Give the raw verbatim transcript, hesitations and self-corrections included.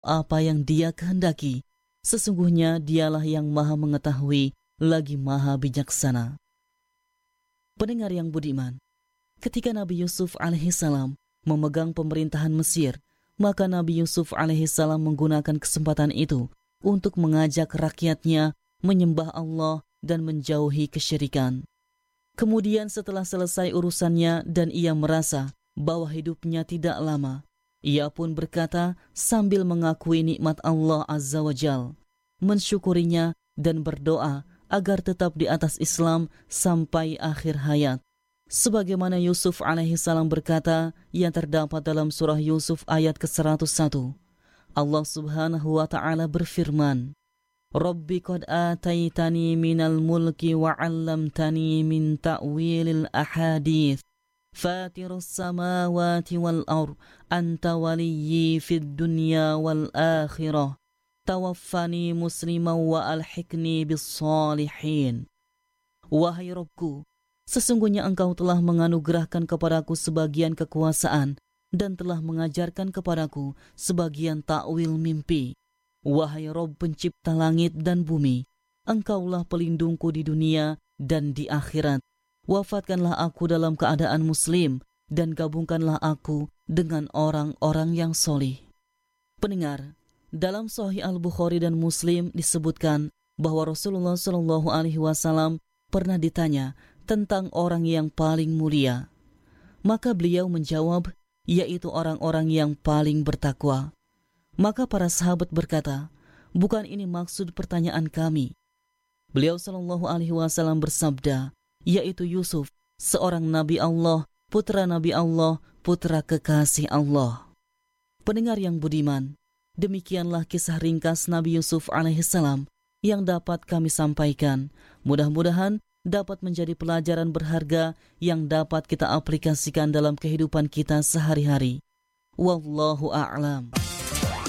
apa yang Dia kehendaki. Sesungguhnya Dialah yang Maha Mengetahui lagi Maha Bijaksana. Pendengar yang budiman, ketika Nabi Yusuf alaihissalam memegang pemerintahan Mesir, maka Nabi Yusuf alaihissalam menggunakan kesempatan itu untuk mengajak rakyatnya menyembah Allah dan menjauhi kesyirikan. Kemudian setelah selesai urusannya dan ia merasa bahwa hidupnya tidak lama, ia pun berkata sambil mengakui nikmat Allah Azza wa Jal, mensyukurinya dan berdoa agar tetap di atas Islam sampai akhir hayat. Sebagaimana Yusuf alaihissalam berkata yang terdapat dalam surah Yusuf ayat ke seratus satu. Allah subhanahu wa ta'ala berfirman, Rabbi qad ataitani minal mulki wa 'allamtani min ta'wilil ahadith fatirus samawati wal ard anta waliyyi fid dunya wal akhirah tawaffani musliman wa alhiqni bis salihin. Wahai Rabbku, sesungguhnya Engkau telah menganugerahkan kepadaku sebagian kekuasaan dan telah mengajarkan kepadaku sebagian takwil mimpi. Wahai Rabb pencipta langit dan bumi, Engkaulah pelindungku di dunia dan di akhirat. Wafatkanlah aku dalam keadaan muslim dan gabungkanlah aku dengan orang-orang yang solih. Pendengar, dalam Sahih Al-Bukhari dan Muslim disebutkan bahwa Rasulullah Shallallahu Alaihi Wasallam pernah ditanya tentang orang yang paling mulia. Maka beliau menjawab, yaitu orang-orang yang paling bertakwa. Maka para sahabat berkata, bukan ini maksud pertanyaan kami. Beliau Shallallahu Alaihi Wasallam bersabda, yaitu Yusuf, seorang Nabi Allah, putra Nabi Allah, putra kekasih Allah. Pendengar yang budiman, demikianlah kisah ringkas Nabi Yusuf alaihissalam yang dapat kami sampaikan. Mudah-mudahan dapat menjadi pelajaran berharga yang dapat kita aplikasikan dalam kehidupan kita sehari-hari. Wallahu a'lam.